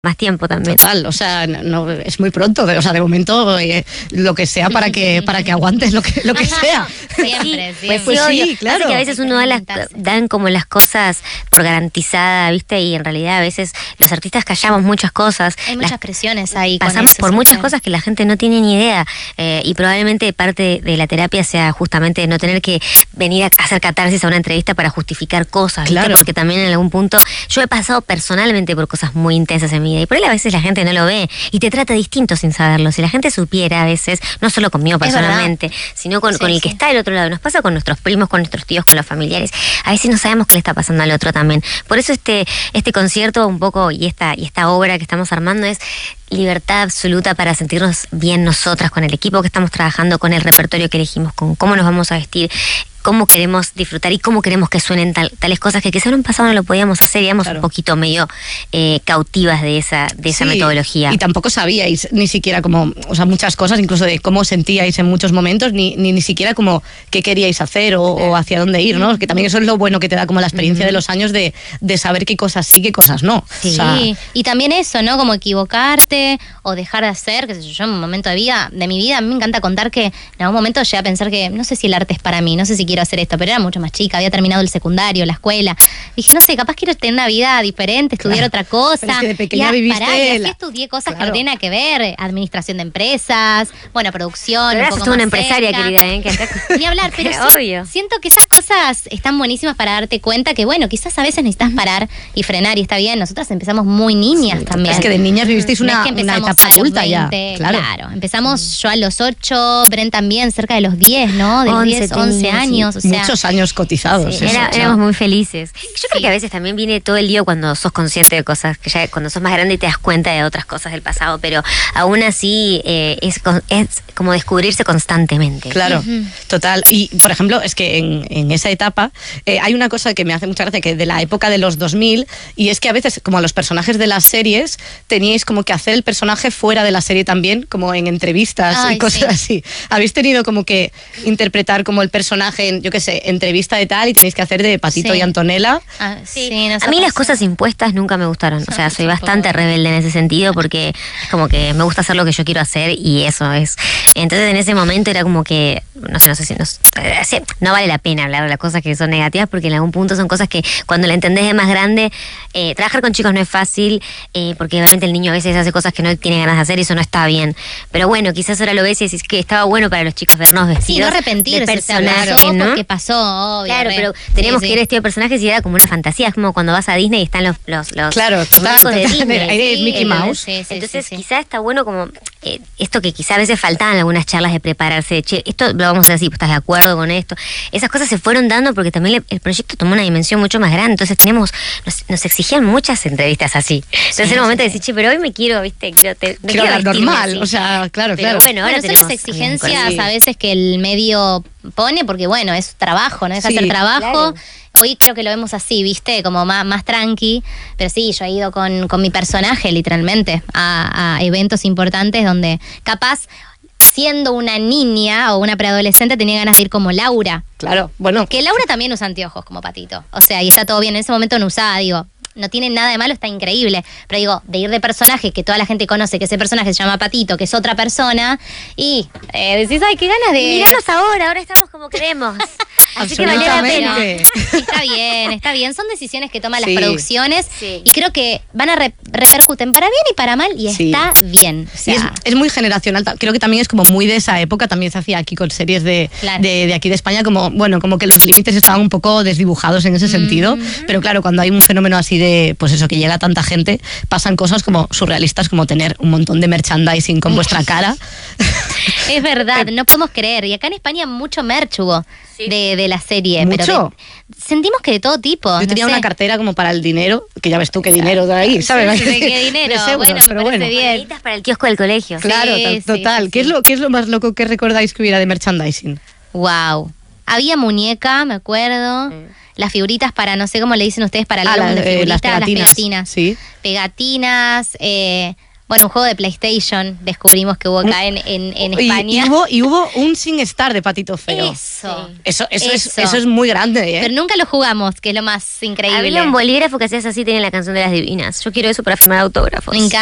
más tiempo también. Total, o sea, no, es muy pronto, o sea, de momento lo que sea para que aguantes lo que sea. Siempre, Pues Pues sí, sí, claro. Pasa que a veces uno dan como las cosas por garantizada, ¿viste? Y en realidad a veces los artistas callamos muchas cosas. Hay muchas presiones ahí. Pasamos por muchas cosas que la gente no tiene ni idea. Y probablemente parte de la terapia sea justamente no tener que venir a hacer catarsis a una entrevista para justificar cosas, ¿viste? Claro. Porque también en algún punto yo he pasado personalmente por cosas muy intensas en mi vida y por ahí a veces la gente no lo ve y te trata distinto sin saberlo. Si la gente supiera a veces, no solo conmigo personalmente, sino con el que está del otro lado. Nos pasa con nuestros primos, con nuestros tíos, con los familiares. A veces no sabemos qué le está pasando al otro también. Por eso este concierto un poco y esta obra que estamos armando es libertad absoluta para sentirnos bien nosotras con el equipo que estamos trabajando, con el repertorio que elegimos, con cómo nos vamos a vestir, cómo queremos disfrutar y cómo queremos que suenen tales cosas que quizá en un pasado no lo podíamos hacer y éramos un poquito medio cautivas de esa metodología. Y tampoco sabíais ni siquiera como, o sea, muchas cosas, incluso de cómo sentíais en muchos momentos, ni siquiera como qué queríais hacer o hacia dónde ir, ¿no? Que también eso es lo bueno que te da como la experiencia de los años de saber qué cosas sí, qué cosas no. Sí, o sea, y también eso, ¿no? Como equivocarte o dejar de hacer, que sé yo, en un momento de mi vida, a mí me encanta contar que en algún momento llegué a pensar que no sé si el arte es para mí, no sé si quiero hacer esto, pero era mucho más chica, había terminado el secundario, la escuela. Dije, no sé, capaz quiero tener una vida diferente, estudiar otra cosa. Pero es que de pequeña y viviste así estudié cosas que no tienen nada que ver, administración de empresas, bueno, producción. Pero un poco sos una más empresaria, cerca. querida, que Ni hablar, pero obvio. siento que esas cosas están buenísimas para darte cuenta que, bueno, quizás a veces necesitas parar y frenar y está bien. Nosotras empezamos muy niñas también. Es que de niñas vivisteis No es una que empezamos etapa a los adulta 20, ya. Claro. Empezamos yo a los 8, Bren también, cerca de los 10, ¿no? De los 11 10, 11 tenías, años. O sea, Muchos años cotizados. Sí, eso, o sea. éramos muy felices. Yo creo que a veces también viene todo el lío cuando sos consciente de cosas, que ya cuando sos más grande y te das cuenta de otras cosas del pasado, pero aún así es como descubrirse constantemente. Claro, total. Y, por ejemplo, es que en esa etapa hay una cosa que me hace mucha gracia, que de la época de los 2000, y es que a veces, como a los personajes de las series, teníais como que hacer el personaje fuera de la serie también, como en entrevistas y cosas así. Habéis tenido como que interpretar como el personaje en, yo qué sé, entrevista de tal, y tenéis que hacer de Patito y Antonella. A mí las cosas impuestas nunca me gustaron. O sea, soy bastante rebelde en ese sentido porque es como que me gusta hacer lo que yo quiero hacer y eso es. Entonces en ese momento era como que, no sé si no vale la pena hablar de las cosas que son negativas porque en algún punto son cosas que cuando la entendés de más grande, trabajar con chicos no es fácil porque obviamente el niño a veces hace cosas que no tiene ganas de hacer y eso no está bien. Pero bueno, quizás ahora lo ves y decís que estaba bueno para los chicos vernos vestidos. Sí, no arrepentirse, de personaje, ¿no? Porque pasó, obvio. Claro, pero teníamos que ir vestido de personajes y era como una fantasía. Es como cuando vas a Disney y están los Claro, total, de Disney. Aire de Mickey Mouse. Entonces quizás está bueno como esto que quizás a veces faltaban algunas charlas de prepararse. Che, esto lo vamos a hacer así, ¿estás de acuerdo con esto? Esas cosas se fueron dando porque también el proyecto tomó una dimensión mucho más grande. Entonces nos exigían muchas entrevistas así. Entonces era un momento de decir, che, pero hoy me quiero, ¿viste? Quiero hablar normal, así. O sea, claro. Bueno, ahora son las exigencias a veces que el medio pone, porque bueno, es trabajo, no deja de ser trabajo. Claro. Hoy creo que lo vemos así, ¿viste? Como más tranqui. Pero sí, yo he ido con mi personaje, literalmente, a eventos importantes donde capaz, siendo una niña o una preadolescente, tenía ganas de ir como Laura. Claro, bueno. Que Laura también usa anteojos como Patito. O sea, y está todo bien. En ese momento no usaba, digo, no tiene nada de malo, está increíble. Pero digo, de ir de personaje, que toda la gente conoce que ese personaje se llama Patito, que es otra persona, y decís, ay, qué ganas de... Miranos ahora estamos como queremos. Así que vale la pena. Está bien. Son decisiones que toman las producciones y creo que van a repercuten para bien y para mal y está bien. O sea, y es muy generacional. Creo que también es como muy de esa época. También se hacía aquí con series de aquí de España, como que los límites estaban un poco desdibujados en ese sentido. Pero claro, cuando hay un fenómeno así de, pues eso, que llega tanta gente, pasan cosas como surrealistas, como tener un montón de merchandising con vuestra cara. Es verdad, no podemos creer. Y acá en España mucho merch hubo de la serie. ¿Mucho? Pero sentimos que de todo tipo. Yo tenía una cartera como para el dinero, que ya ves tú qué dinero de ahí, ¿sabes? ¿Qué dinero? Bueno, pero bueno. Bien. Para el kiosco del colegio. Claro, total. ¿Qué es lo más loco que recordáis que hubiera de merchandising? Wow. Había muñeca, me acuerdo. Las figuritas para, no sé cómo le dicen ustedes, para el álbum de figuritas, las pegatinas. Sí. Pegatinas, Bueno, un juego de PlayStation descubrimos que hubo acá en España. Y hubo un SingStar de Patito Feo. Eso es muy grande, ¿eh? Pero nunca lo jugamos, que es lo más increíble. Había un bolígrafo que hacías así, tenía la canción de las divinas. Yo quiero eso para firmar autógrafos. Me encanta.